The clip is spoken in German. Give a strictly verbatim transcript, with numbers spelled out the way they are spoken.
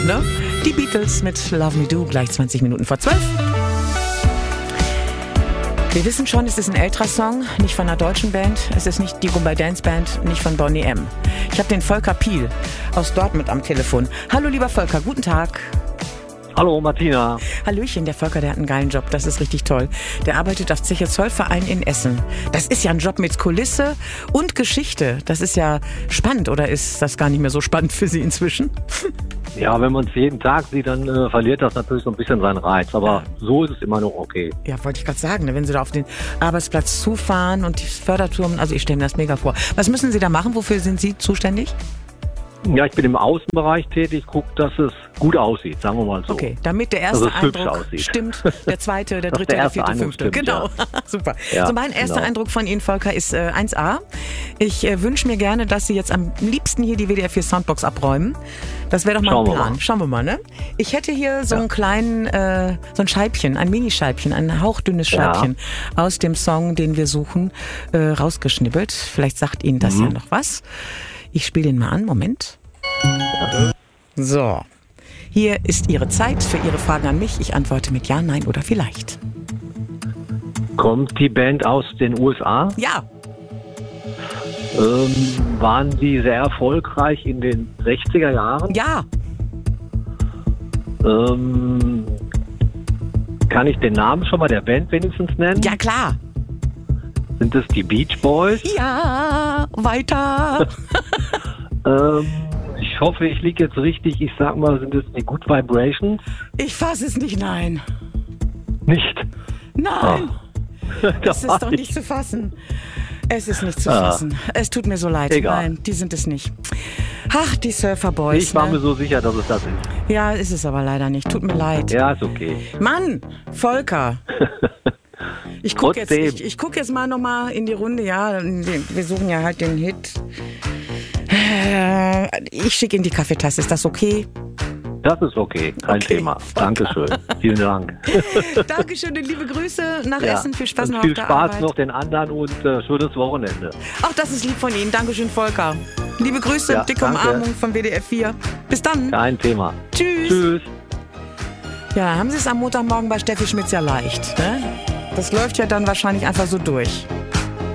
Ne? Die Beatles mit Love Me Do, gleich zwanzig Minuten vor zwölf. Wir wissen schon, es ist ein älterer Song, nicht von einer deutschen Band. Es ist nicht die Rumba Dance Band, nicht von Boney M. Ich habe den Volker Piel aus Dortmund am Telefon. Hallo lieber Volker, guten Tag. Hallo Martina. Hallöchen, der Volker, der hat einen geilen Job, das ist richtig toll. Der arbeitet auf Zeche Zollverein in Essen. Das ist ja ein Job mit Kulisse und Geschichte. Das ist ja spannend, oder ist das gar nicht mehr so spannend für Sie inzwischen? Ja, wenn man es jeden Tag sieht, dann äh, verliert das natürlich so ein bisschen seinen Reiz. Aber ja, so ist es immer noch okay. Ja, wollte ich gerade sagen, ne? Wenn Sie da auf den Arbeitsplatz zufahren und die Förderturm, also ich stelle mir das mega vor. Was müssen Sie da machen? Wofür sind Sie zuständig? Ja, ich bin im Außenbereich tätig, gucke, dass es gut aussieht, sagen wir mal so. Okay, damit der erste dass es Eindruck hübsch aussieht. Stimmt, der zweite, der dritte, der der erste vierte, Eindruck fünfte. stimmt, Genau, ja. super. Ja, so, mein erster genau. Eindruck von Ihnen, Volker, ist äh, eins a. Ich äh, wünsche mir gerne, dass Sie jetzt am liebsten hier die W D R vier Soundbox abräumen. Das wäre doch mal Schauen ein wir Plan. mal. Schauen wir mal, ne? Ich hätte hier so Ja. einen kleinen, äh, so ein Scheibchen, ein Minischeibchen, ein hauchdünnes Ja. Scheibchen aus dem Song, den wir suchen, äh, rausgeschnibbelt. Vielleicht sagt Ihnen das Mhm. ja noch was. Ich spiele den mal an, Moment. So. Hier ist Ihre Zeit für Ihre Fragen an mich. Ich antworte mit Ja, Nein oder vielleicht. Kommt die Band aus den U S A? Ja, Ähm, waren die sehr erfolgreich in den sechziger Jahren? ja, Ähm, kann ich den Namen schon mal der Band wenigstens nennen? ja klar. Sind es die Beach Boys? Ja, weiter. Ähm, ich hoffe, ich liege jetzt richtig. Ich sag mal, sind es die Good Vibrations? Ich fasse es nicht, nein. Nicht. Nein, Da es war ist doch ich. nicht zu fassen. Es ist nicht zu Ah. fassen. Es tut mir so leid. Egal. Nein, die sind es nicht. Ach, die Surfer Boys. Ich war ne? mir so sicher, dass es das ist. Ja, ist es aber leider nicht. Tut mir leid. Ja, ist okay. Mann, Volker. Ich gucke jetzt, Trotzdem. ich, ich guck jetzt mal nochmal in die Runde. Ja, wir suchen ja halt den Hit. Äh, Ich schicke Ihnen die Kaffeetasse. Ist das okay? Das ist okay, kein Okay. Thema. Dankeschön. Vielen Dank. Dankeschön und liebe Grüße nach Ja. Essen. Viel Spaß und noch viel auf der Spaß Arbeit. noch den anderen und äh, schönes Wochenende. Ach, das ist lieb von Ihnen. Dankeschön, Volker. Liebe Grüße, Ja, dicke danke. Umarmung von W D R vier. Bis dann. Kein Thema. Tschüss. Tschüss. Ja, haben Sie es am Montagmorgen bei Steffi Schmitz ja leicht. Ne? Das läuft ja dann wahrscheinlich einfach so durch.